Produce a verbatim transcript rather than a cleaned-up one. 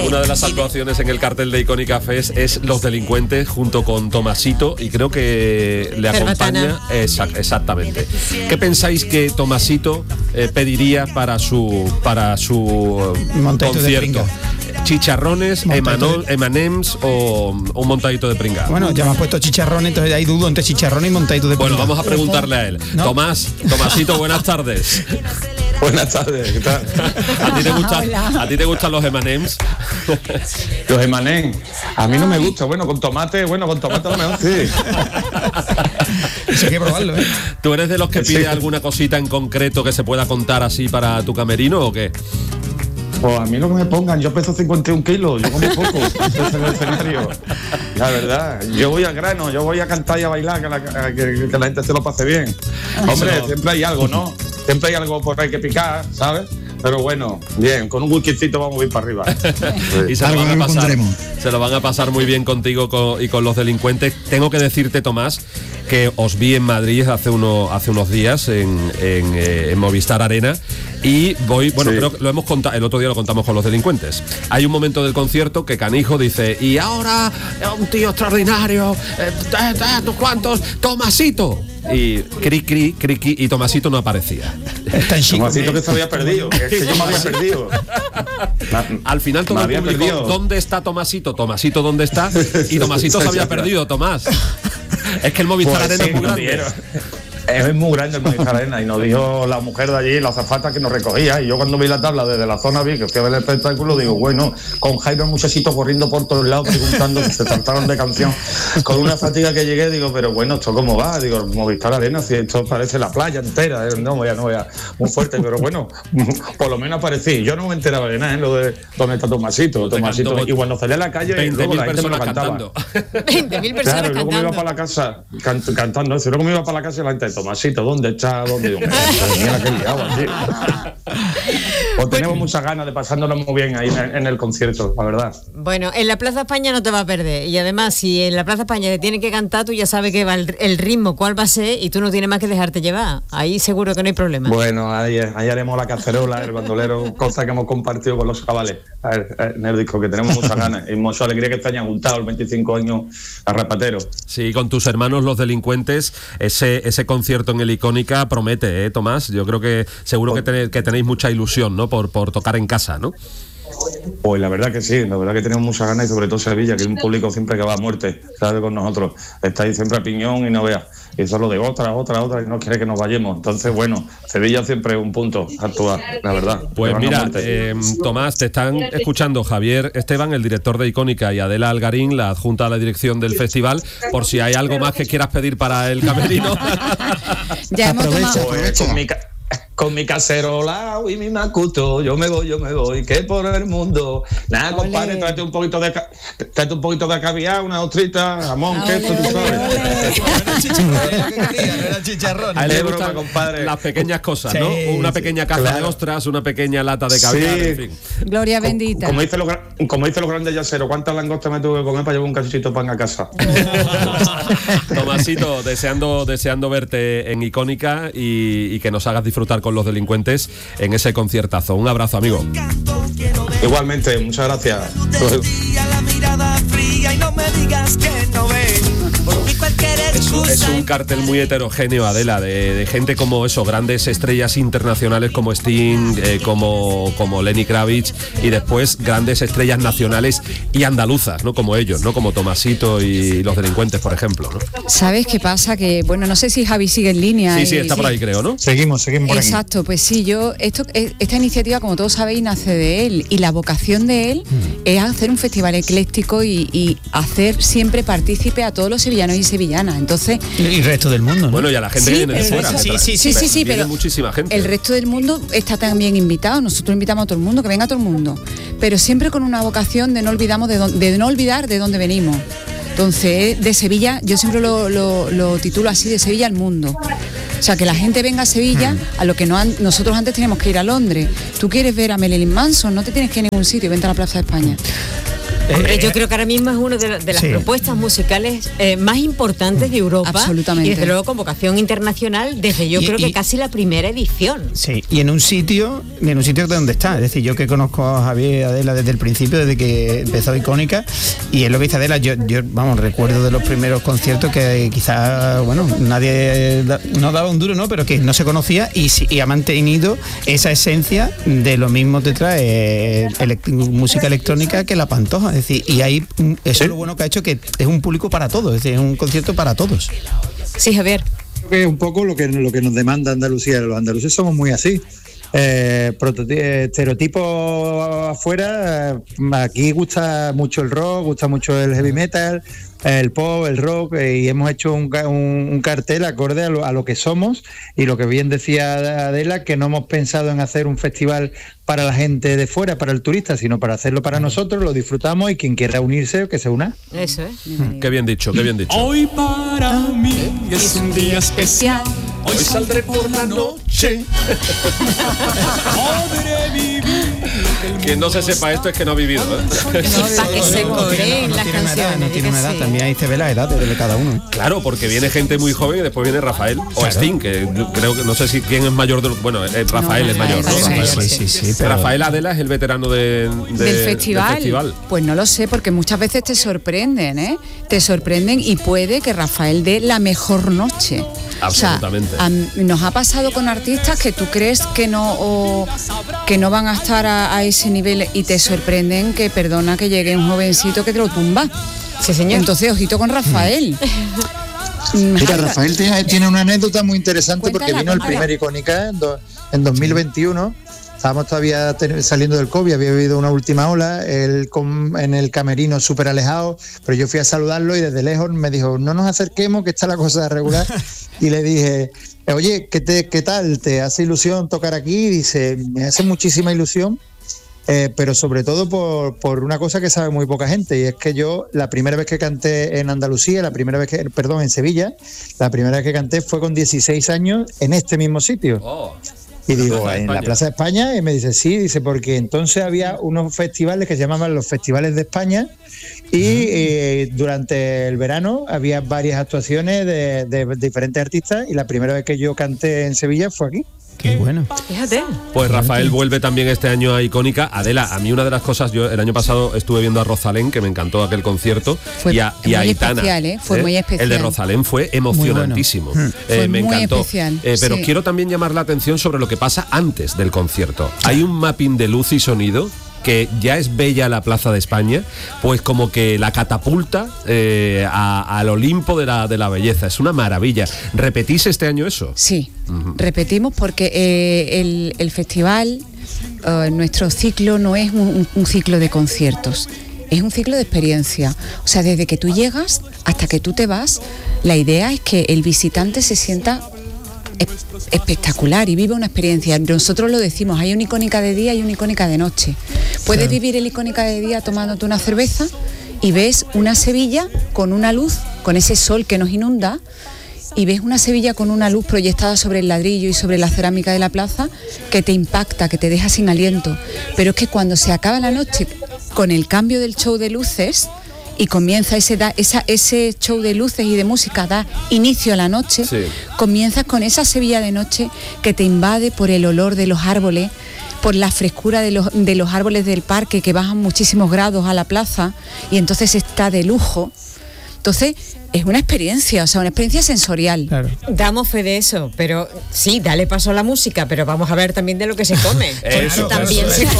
Una de las actuaciones en el cartel de Icónica Fest es Los Delincuentes junto con Tomasito, y creo que le acompaña exact, exactamente. ¿Qué pensáis que Tomasito eh, pediría para su para su concierto? ¿Chicharrones, eme and eme's o un montadito de pringá? Bueno, ya me has puesto chicharrones, entonces ahí dudo entre chicharrones y montadito de pringá. Bueno, vamos a preguntarle a él. ¿No? Tomás, Tomasito, buenas tardes. Buenas tardes, ¿qué tal? ¿A ti te, gusta, ¿a ti te gustan los eme and eme's? Los eme and eme's, a mí no me gusta. Bueno, con tomate, bueno, con tomate a lo mejor sí. Eso hay que probarlo, ¿eh? ¿Tú eres de los que Sí. pide alguna cosita en concreto que se pueda contar así para tu camerino o qué? Pues a mí lo que me pongan, yo peso cincuenta y un kilos, yo como poco, eso es en el escenario. La verdad, yo voy al grano, yo voy a cantar y a bailar, que la, que, que la gente se lo pase bien. Hombre, Eso. siempre hay algo, ¿no? Siempre hay algo por ahí que picar, ¿sabes? Pero bueno, bien, con un whiskycito vamos a ir para arriba. Y se lo, van a pasar, se lo van a pasar muy bien contigo con, y con Los Delincuentes. Tengo que decirte, Tomás, que os vi en Madrid hace, uno, hace unos días en, en, eh, en Movistar Arena. Y voy, bueno, sí. creo que lo hemos contado, el otro día lo contamos con Los Delincuentes. Hay un momento del concierto que Canijo dice, y ahora un tío extraordinario, eh, eh, eh, ¿cuántos? Tomasito. Y cri, cri, cri, cri, y Tomasito no aparecía. Tomasito que se había perdido, es que yo me había perdido. Al final todo el público, perdido. ¿Dónde está Tomasito? Tomasito, ¿dónde está? Y Tomasito se había perdido, Tomás. Es que el Movistar pues Arena sí, es muy grande. Es muy grande el Movistar Arena y nos dijo la mujer de allí, la azafata que nos recogía, y yo cuando vi la tabla desde la zona vi que fui a ver el espectáculo, digo, bueno, con Jairo el muchachito corriendo por todos lados preguntando que se trataron de canción, con una fatiga que llegué, digo, pero bueno, ¿esto cómo va? Digo, el Movistar Arena, si esto parece la playa entera, eh, no voy a, no voy a, muy fuerte, pero bueno, por lo menos aparecí, yo no me enteraba de nada, ¿eh? Lo de dónde está Tomasito, Tomasito, y cuando salí a la calle, luego la gente me lo cantaba. veinte mil personas claro, cantando. Luego me iba para la casa can, cantando eso, luego me iba para la casa y la gente, Tomasito, ¿dónde está? ¿Dónde? Mira qué liado, tío. Pues tenemos muchas ganas de pasárnoslo muy bien ahí en, en el concierto, la verdad. Bueno, en la Plaza España no te va a perder. Y además, si en la Plaza España te tiene que cantar, tú ya sabes que va el, el ritmo, cuál va a ser, y tú no tienes más que dejarte llevar. Ahí seguro que no hay problema. Bueno, ahí, ahí haremos la cacerola, el bandolero, cosa que hemos compartido con los chavales en el disco, que tenemos muchas ganas y mucha alegría que te hayan juntado el veinticinco años a Rapatero. Sí, con tus hermanos Los Delincuentes, ese, ese concierto en el Icónica promete, ¿eh, Tomás? Yo creo que seguro que, ten, que tenéis mucha ilusión, ¿no? Por, por tocar en casa, ¿no? Pues la verdad que sí, la verdad que tenemos muchas ganas, y sobre todo Sevilla, que es un público siempre que va a muerte, ¿sabes? Con nosotros. Está ahí siempre a piñón y no veas. Y eso es lo de otra, otra, otra, y no quiere que nos vayamos. Entonces, bueno, Sevilla siempre es un punto a actuar, la verdad. Pues mira, eh, Tomás, te están escuchando Javier Esteban, el director de Icónica, y Adela Algarín, la adjunta a la dirección del festival, por si hay algo más que quieras pedir para el camerino. Ya hemos tomado. Pues, con mi ca- Con mi cacerola y mi macuto, yo me voy, yo me voy, que por el mundo. Nada, compadre, tráete un poquito de tráete un poquito de caviar, una ostrita, jamón, queso, tú sabes. A él le gustan compadre. las pequeñas cosas, Sí, ¿no? Una pequeña caja claro. de ostras, una pequeña lata de caviar, Sí. en fin. Gloria bendita. Como dicen los, como dice los grandes yaceros, ¿cuántas langostas me tuve que comer para llevar un cachito de pan a casa? Tomasito, deseando, deseando verte en Icónica y, y que nos hagas disfrutar con Los Delincuentes en ese conciertazo. Un abrazo, amigo. Igualmente, muchas gracias. Es, es un cartel muy heterogéneo, Adela, de, de gente como eso, grandes estrellas internacionales como Sting, eh, como, como Lenny Kravitz, y después grandes estrellas nacionales y andaluzas, ¿no? Como ellos, ¿no? Como Tomasito y Los Delincuentes, por ejemplo, ¿no? ¿Sabes qué pasa? Que, bueno, no sé si Javi sigue en línea. Sí, y, sí, está por ahí, creo, ¿no? Seguimos, seguimos por aquí. Exacto, pues sí, yo, esto, esta iniciativa, como todos sabéis, nace de él, y la vocación de él mm. es hacer un festival ecléctico y, y hacer siempre partícipe a todos los sevillanos y sevillanas. Entonces, Y el resto del mundo, ¿no? Bueno, y a la gente Sí, que viene de el fuera. resto- que sí, trae- sí, sí, sí, viene pero muchísima gente. el resto del mundo está también invitado. Nosotros invitamos a todo el mundo, que venga todo el mundo, pero siempre con una vocación de no olvidamos de, don, de no olvidar de dónde venimos. Entonces, de Sevilla, yo siempre lo, lo, lo titulo así, de Sevilla al mundo. O sea, que la gente venga a Sevilla, a lo que no han, nosotros antes teníamos que ir a Londres. Tú quieres ver a Marilyn Manson, no te tienes que ir a ningún sitio, vente a la Plaza de España. Hombre, yo creo que ahora mismo es una de, la, de las Sí. propuestas musicales eh, más importantes de Europa. Absolutamente. Y desde luego con vocación internacional desde yo Y- creo y- que casi la primera edición. Sí, y en un sitio, en un sitio de donde está. Es decir, yo que conozco a Javier y Adela desde el principio, desde que empezó Icónica, y es lo que dice Adela, yo, yo vamos, recuerdo de los primeros conciertos que quizás, bueno, nadie da- no daba un duro, ¿no? Pero que no se conocía y, sí- y ha mantenido esa esencia de lo mismo te trae elect- música electrónica que la Pantoja. Es decir, y ahí mm, eso es lo bueno que ha hecho, que es un público para todos, es decir, es un concierto para todos. Sí, Javier. Creo que es un poco lo que, lo que nos demanda Andalucía. Los andaluces somos muy así. Eh, prototi- eh, estereotipos afuera, eh, aquí gusta mucho el rock, gusta mucho el heavy metal, el pop, el rock, eh, y hemos hecho un, ca- un- un cartel acorde a lo, a lo que somos, y lo que bien decía Adela, que no hemos pensado en hacer un festival para la gente de fuera, para el turista, sino para hacerlo para nosotros, lo disfrutamos, y quien quiera unirse, que se una. Eso es. Qué bien dicho, qué bien dicho. Hoy para mí es un día especial. Hoy saldré por la noche. Podré vivir. Quien no se sepa esto es que no ha vivido, ¿eh? Para que se coreen no las tiene una edad, canciones. no tiene una diga edad, sí. también ahí se ve la edad de cada uno, ¿eh? Claro, porque viene gente muy joven y después viene Rafael o Sting, que yo creo que no sé si quién es mayor de los. Bueno, eh, Rafael No, es mayor, ¿no? Rafael, Rafael. sí, sí, sí, pero- Rafael Adela es el veterano de- de- del festival. del festival. Pues no lo sé, porque muchas veces te sorprenden, ¿eh? Te sorprenden y puede que Rafael dé la mejor noche. Absolutamente. O sea, am- nos ha pasado con artistas que tú crees que no o que no van a estar a, a ese nivel y te sorprenden que, perdona, que llegue un jovencito que te lo tumba. Sí, señor. Entonces, ojito con Rafael. Mira, Rafael tiene, tiene una anécdota muy interesante porque Cuéntala, vino el cuéntala. primer Icónica en, do- en dos mil veintiuno. Estábamos todavía ten- saliendo del COVID, había habido una última ola, él con- en el camerino súper alejado, pero yo fui a saludarlo y desde lejos me dijo, no nos acerquemos, que está la cosa regular. Y le dije, oye, ¿qué, te, ¿qué tal? ¿Te hace ilusión tocar aquí? Y dice, me hace muchísima ilusión. Eh, pero sobre todo por, por una cosa que sabe muy poca gente, y es que yo la primera vez que canté en Andalucía, la primera vez que, perdón, en Sevilla, la primera vez que canté fue con dieciséis años en este mismo sitio. Oh. Y La digo, Plaza de en la España. Plaza de España, y me dice, sí, dice, porque entonces había unos festivales que se llamaban los Festivales de España, y eh, durante el verano había varias actuaciones de, de diferentes artistas, y la primera vez que yo canté en Sevilla fue aquí. Qué bueno. Fíjate. Pues Rafael vuelve también este año a Icónica. Adela, a mí una de las cosas, yo el año pasado estuve viendo a Rosalén, que me encantó aquel concierto, Fue y a, y a muy Aitana. especial, ¿eh? Fue muy especial. El de Rosalén fue emocionantísimo. bueno. Eh, Fue me muy encantó. especial, Eh, pero sí. quiero también llamar la atención sobre lo que pasa antes del concierto. Hay un mapping de luz y sonido que ya es bella la Plaza de España, pues como que la catapulta eh, a- al Olimpo de la, de la belleza. Es una maravilla. ¿Repetís este año eso? Sí, repetimos porque eh, el, el festival, eh, nuestro ciclo no es un, un ciclo de conciertos, es un ciclo de experiencia. O sea, desde que tú llegas hasta que tú te vas, la idea es que el visitante se sienta es- espectacular y vive una experiencia. Nosotros lo decimos, hay una icónica de día y una icónica de noche. Puedes vivir el icónica de día tomándote una cerveza y ves una Sevilla con una luz, con ese sol que nos inunda, y ves una Sevilla con una luz proyectada sobre el ladrillo y sobre la cerámica de la plaza que te impacta, que te deja sin aliento. Pero es que cuando se acaba la noche con el cambio del show de luces y comienza ese, da, esa, ese show de luces y de música, da inicio a la noche, Sí. comienzas con esa Sevilla de noche que te invade por el olor de los árboles, por la frescura de los, de los árboles del parque que bajan muchísimos grados a la plaza, y entonces está de lujo. Entonces es una experiencia, o sea, una experiencia sensorial. Claro. Damos fe de eso, pero sí, dale paso a la música, pero vamos a ver también de lo que se come. Porque Eso, también eso, se eso.